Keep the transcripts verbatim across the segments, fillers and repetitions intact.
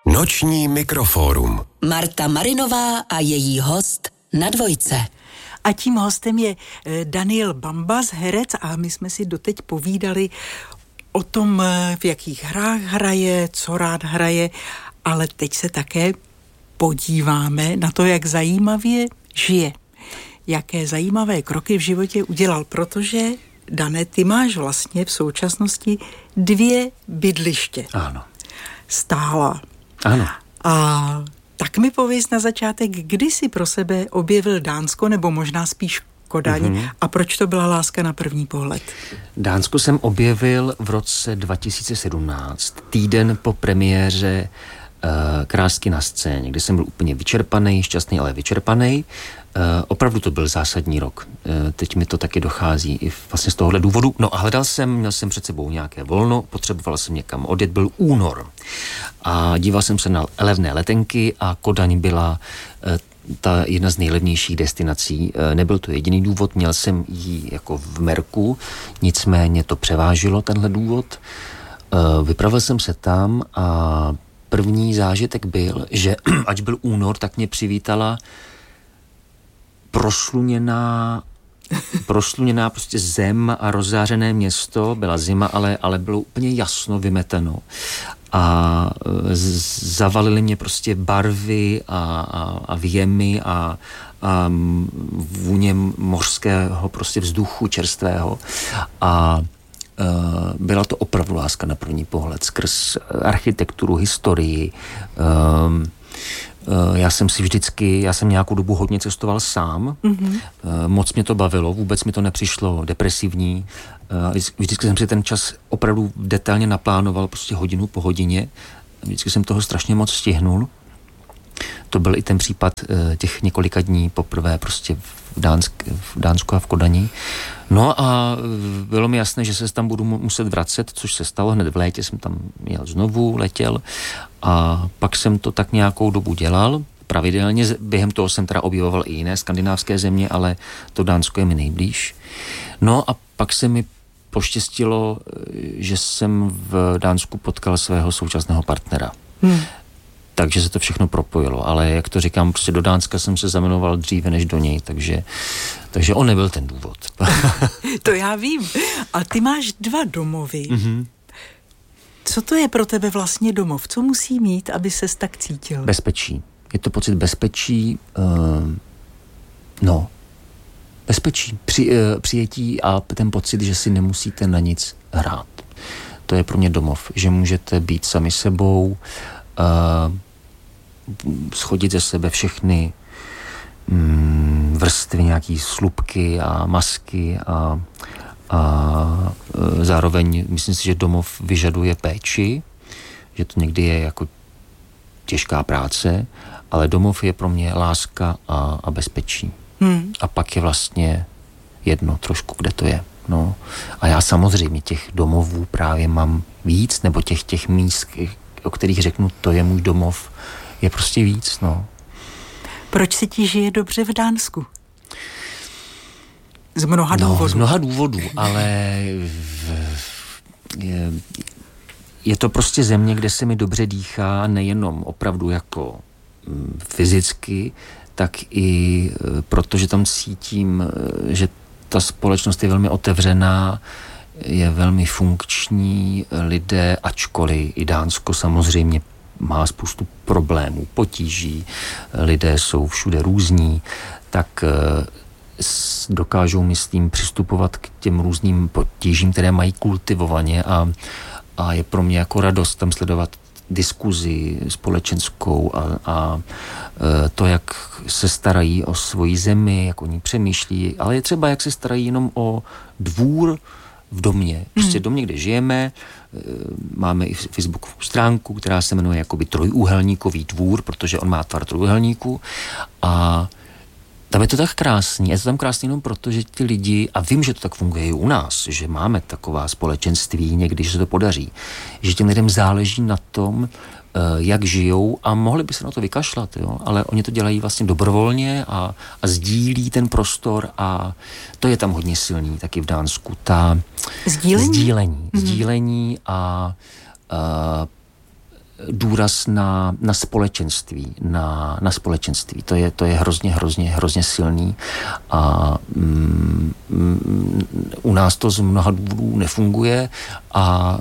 Noční mikrofórum. Marta Marinová a její host na Dvojce. A tím hostem je Daniel Bambas, herec, a my jsme si doteď povídali o tom, v jakých hrách hraje, co rád hraje, ale teď se také podíváme na to, jak zajímavě žije. Jaké zajímavé kroky v životě udělal, protože, Dane, ty máš vlastně v současnosti dvě bydliště. Ano. Stála. Ano. A tak mi pověz na začátek, kdy jsi pro sebe objevil Dánsko, nebo možná spíš Kodaň, mm-hmm. a proč to byla láska na první pohled? Dánsko jsem objevil v roce dva tisíce sedmnáct, týden po premiéře uh, Krásky na scéně, kde jsem byl úplně vyčerpaný, šťastný, ale vyčerpaný. Uh, opravdu to byl zásadní rok. Uh, teď mi to taky dochází i vlastně z tohohle důvodu. No a hledal jsem, měl jsem před sebou nějaké volno, potřeboval jsem někam odjet, byl únor. A díval jsem se na levné letenky a Kodaň byla uh, ta jedna z nejlevnějších destinací. Uh, nebyl to jediný důvod, měl jsem ji jako v merku, nicméně to převážilo, tenhle důvod. Uh, vypravil jsem se tam a první zážitek byl, že ač byl únor, tak mě přivítala prosluněná, prosluněná prostě zem a rozzářené město. Byla zima, ale, ale bylo úplně jasno vymeteno. A z, zavalily mě prostě barvy a, a, a věmy a, a vůně mořského prostě vzduchu čerstvého. A byla to opravdu láska na první pohled skrz architekturu, historii. Já jsem si vždycky, já jsem nějakou dobu hodně cestoval sám, mm-hmm. moc mě to bavilo, vůbec mi to nepřišlo depresivní. Vždycky jsem si ten čas opravdu detailně naplánoval, prostě hodinu po hodině. Vždycky jsem toho strašně moc stihnul. To byl i ten případ těch několika dní poprvé prostě v, Dánsk, v Dánsku a v Kodani. No a bylo mi jasné, že se tam budu muset vracet, což se stalo. Hned v létě jsem tam jel znovu, letěl a pak jsem to tak nějakou dobu dělal. Pravidelně během toho jsem teda objevoval i jiné skandinávské země, ale to Dánsko je mi nejblíž. No a pak se mi poštěstilo, že jsem v Dánsku potkal svého současného partnera. Hmm. Takže se to všechno propojilo, ale jak to říkám, prostě do Dánska jsem se zamenoval dříve než do něj, takže, takže on nebyl ten důvod. To já vím. A ty máš dva domovy. Mm-hmm. Co to je pro tebe vlastně domov? Co musí mít, aby ses tak cítil? Bezpečí. Je to pocit bezpečí, uh, no, bezpečí, při, uh, přijetí a ten pocit, že si nemusíte na nic hrát. To je pro mě domov, že můžete být sami sebou, uh, schodit ze sebe všechny mm, vrstvy, nějaký slupky a masky a, a uh, zároveň myslím si, že domov vyžaduje péči, že to někdy je jako těžká práce, ale domov je pro mě láska a, a bezpečí. Hmm. A pak je vlastně jedno trošku, kde to je. No. A já samozřejmě těch domovů právě mám víc, nebo těch, těch míst, o kterých řeknu, to je můj domov, je prostě víc, no. Proč se ti žije dobře v Dánsku? Z mnoha no, důvodů. Z mnoha důvodů, ale je, je to prostě země, kde se mi dobře dýchá, nejenom opravdu jako fyzicky, tak i protože tam cítím, že ta společnost je velmi otevřená, je velmi funkční, lidé, ačkoliv i Dánsko samozřejmě má spoustu problémů, potíží, lidé jsou všude různí, tak dokážou, myslím, přistupovat k těm různým potížím, které mají kultivovaně a, a je pro mě jako radost tam sledovat diskuzi společenskou a, a to, jak se starají o svoji zemi, jak oni přemýšlí, ale je třeba, jak se starají jenom o dvůr v domě. Prostě hmm. domě, kde žijeme, máme i Facebookovou stránku, která se jmenuje jakoby trojúhelníkový dvůr, protože on má tvar trojúhelníku a tam je to tak krásný. Je to tam krásný jenom proto, že ti lidi, a vím, že to tak funguje i u nás, že máme taková společenství někdy, že se to podaří, že těm lidem záleží na tom, jak žijou a mohli by se na to vykašlat, jo? Ale oni to dělají vlastně dobrovolně a, a sdílí ten prostor a to je tam hodně silný taky v Dánsku. Ta sdílení, sdílení, mm. sdílení a, a důraz na, na společenství, na, na společenství. To je, to je hrozně, hrozně, hrozně silný a mm, mm, u nás to z mnoha důvodů nefunguje a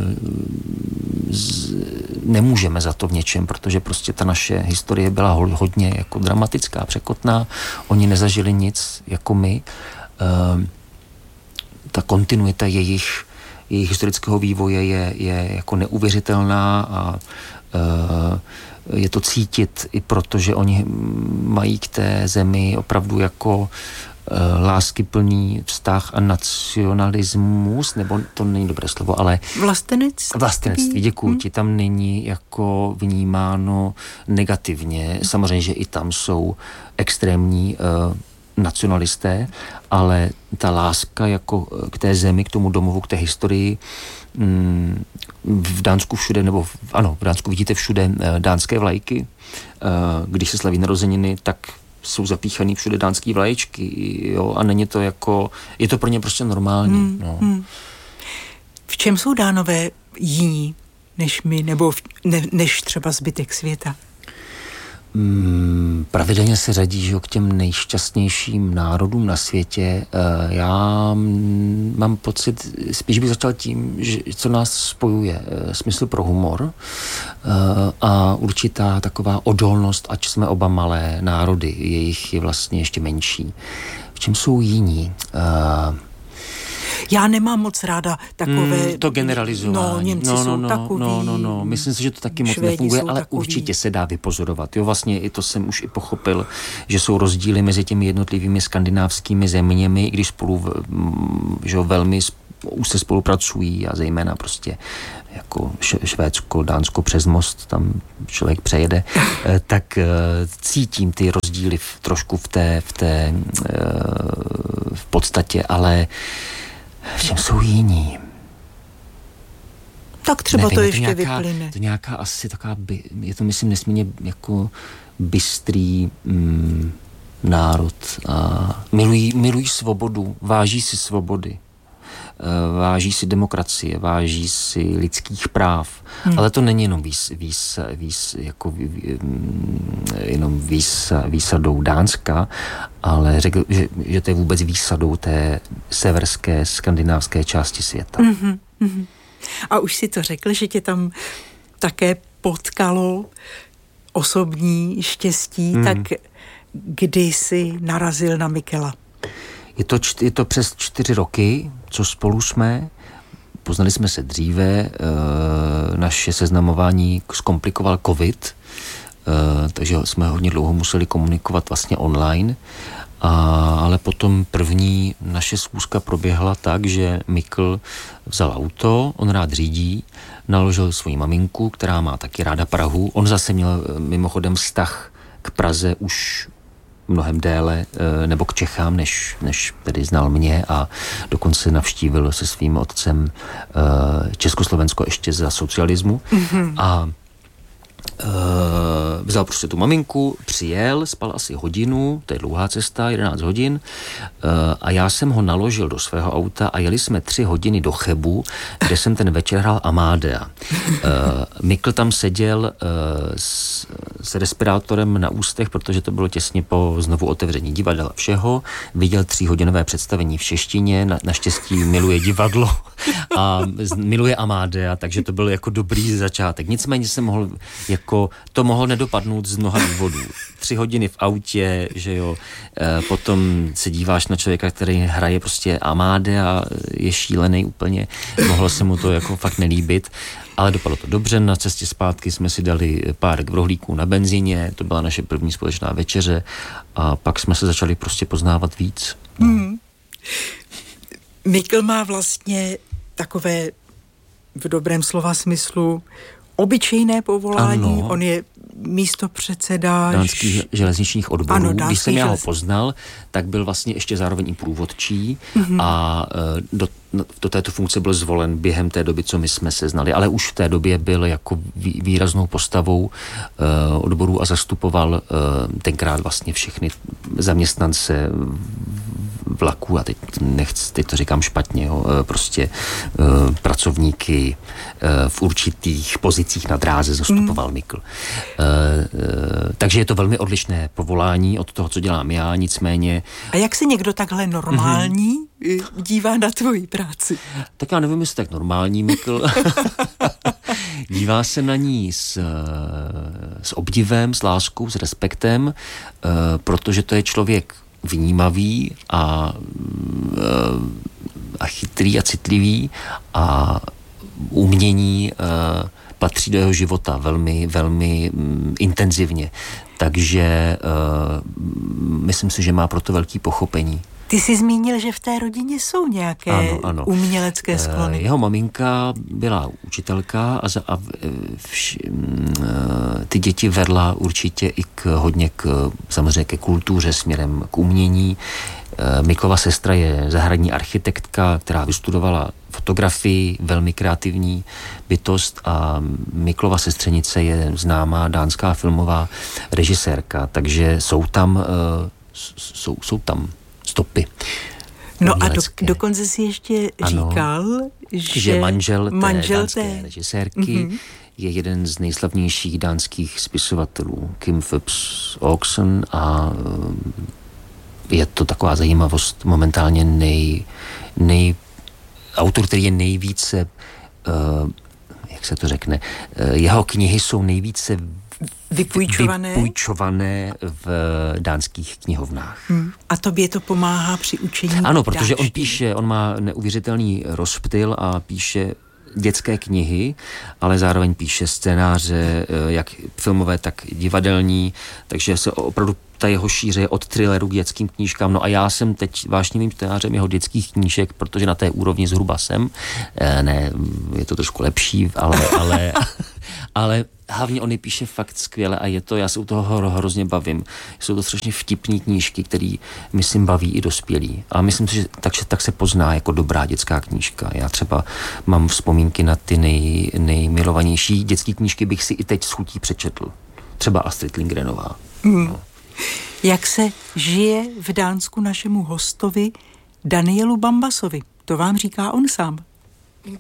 z, nemůžeme za to v něčem, protože prostě ta naše historie byla hodně jako dramatická, překotná. Oni nezažili nic jako my. E, ta kontinuita jejich, jejich historického vývoje je, je jako neuvěřitelná a e, je to cítit i proto, že oni mají k té zemi opravdu jako láskyplný vztah a nacionalismus, nebo to není dobré slovo, ale vlastenectví. Vlastenectví, děkuji hmm. ti, tam není jako vnímáno negativně. Samozřejmě, že i tam jsou extrémní uh, nacionalisté, ale ta láska jako k té zemi, k tomu domovu, k té historii, mm, v Dánsku všude, nebo v, ano, v Dánsku vidíte všude uh, dánské vlajky. Uh, když se slaví narozeniny, tak jsou zapíchaný všude dánský vlaječky, jo, a není to jako, je to pro ně prostě normální. Hmm, no. hmm. V čem jsou Dánové jiní než my, nebo v, ne, než třeba zbytek světa? Hmm, pravidelně se řadí, že jo, k těm nejšťastnějším národům na světě. Já mám pocit, spíš bych začal tím, že, co nás spojuje. Smysl pro humor a určitá taková odolnost, ať jsme oba malé národy, jejich je vlastně ještě menší. V čem jsou jiní? Já nemám moc ráda takové... Mm, to generalizování. No, Němci no, no, jsou no, takový. No, no, no. Myslím si, že to taky moc nefunguje, ale takový. Určitě se dá vypozorovat. Jo, vlastně i to jsem už i pochopil, že jsou rozdíly mezi těmi jednotlivými skandinávskými zeměmi, i když spolu že velmi úzce spolupracují a zejména prostě jako Švédsko, Dánsko přes most, tam člověk přejede, tak cítím ty rozdíly v, trošku v té, v té v podstatě, ale v čem jsou jiní? Tak třeba Nevím, to je ještě to nějaká, vyplyne. To nějaká asi taková, by, je to myslím nesmírně jako bystrý mm, národ a milují, milují svobodu, váží si svobody, váží si demokracie, váží si lidských práv, hmm. ale to není jenom výs, výs, výs, jako vý, jenom výs, výsadou Dánska, ale řekl, že, že to je vůbec výsadou té severské, skandinávské části světa. Mm-hmm, mm-hmm. A už si to řekl, že tě tam také potkalo osobní štěstí, hmm. tak kdy jsi narazil na Mikela? Je to, je to přes čtyři roky, co spolu jsme. Poznali jsme se dříve, e, naše seznamování zkomplikoval covid, e, takže jsme hodně dlouho museli komunikovat vlastně online, a, ale potom první naše schůzka proběhla tak, že Mikl vzal auto, on rád řídí, naložil svoji maminku, která má taky ráda Prahu. On zase měl mimochodem vztah k Praze už mnohem déle, nebo k Čechám, než, než tedy znal mě a dokonce navštívil se svým otcem Československo ještě za socialismu. Mm-hmm. A Uh, vzal prostě tu maminku, přijel, spal asi hodinu, to je dlouhá cesta, jedenáct hodin, uh, a já jsem ho naložil do svého auta a jeli jsme tři hodiny do Chebu, kde jsem ten večer hrál Amadea. Uh, Mikl tam seděl uh, s, s respirátorem na ústech, protože to bylo těsně po znovu otevření divadla všeho, viděl tříhodinové představení v češtině, na, naštěstí miluje divadlo a miluje Amadea, takže to byl jako dobrý začátek. Nicméně jsem mohl jako to mohlo nedopadnout z mnoha důvodů. Tři hodiny v autě, že jo, e, potom se díváš na člověka, který hraje prostě Amadea, je šílený úplně, mohlo se mu to jako fakt nelíbit, ale dopadlo to dobře, na cestě zpátky jsme si dali párek rohlíků na benzíně, to byla naše první společná večeře a pak jsme se začali prostě poznávat víc. No. Hmm. Mikl má vlastně takové v dobrém slova smyslu obyčejné povolání, ano. On je místopředseda dánských železničních odborů. Ano, Když jsem já ho želez... poznal, tak byl vlastně ještě zároveň i průvodčí mm-hmm. a do, do této funkce byl zvolen během té doby, co my jsme se znali, ale už v té době byl jako výraznou postavou uh, odborů a zastupoval uh, tenkrát vlastně všechny zaměstnance vlaků, a teď, nechci, teď to říkám špatně, jo, prostě pracovníky v určitých pozicích na dráze zastupoval Mikl. Takže je to velmi odlišné povolání od toho, co dělám já, nicméně... A jak se někdo takhle normální mm-hmm. dívá na tvoji práci? Tak já nevím, jestli tak normální, Mikl. Dívá se na ní s, s obdivem, s láskou, s respektem, protože to je člověk vnímavý a, a chytrý a citlivý a umění patří do jeho života velmi, velmi intenzivně. Takže myslím si, že má proto velký pochopení. Ty jsi zmínil, že v té rodině jsou nějaké ano, ano. umělecké sklony. Jeho maminka byla učitelka a, za, a vš, ty děti vedla určitě i k, hodně k, samozřejmě ke kultuře směrem k umění. Miklova sestra je zahradní architektka, která vystudovala fotografii, velmi kreativní bytost, a Miklova sestřenice je známá dánská filmová režisérka, takže jsou tam, jsou, jsou tam stopy. No a do, dokonce si ještě ano, říkal, že, že manžel té manžel dánské té... režisérky mm-hmm. je jeden z nejslavnějších dánských spisovatelů, Kim Phipps Aakeson, a je to taková zajímavost, momentálně nej, nej, autor, který je nejvíce, uh, jak se to řekne, uh, jeho knihy jsou nejvíce vypůjčované, vypůjčované v dánských knihovnách. Hmm. A tobě to pomáhá při učení? Ano, protože dánštiny. On píše, on má neuvěřitelný rozptyl a píše dětské knihy, ale zároveň píše scénáře, jak filmové, tak divadelní, takže se opravdu ta jeho šíře je od thrilleru k dětským knížkám. No a já jsem teď vášnivým čtenářem jeho dětských knížek, protože na té úrovni zhruba jsem. Ne, je to trošku lepší, ale, ale, ale hlavně on je píše fakt skvěle a je to, já se u toho hrozně bavím. Jsou to strašně vtipný knížky, které, myslím, baví i dospělí. A myslím si, že tak, tak se pozná jako dobrá dětská knížka. Já třeba mám vzpomínky na ty nej, nejmilovanější dětské knížky, bych si i teď s chutí přečetl. Třeba Astrid Lindgrenová. Hmm. No. Jak se žije v Dánsku našemu hostovi Danielu Bambasovi? To vám říká on sám.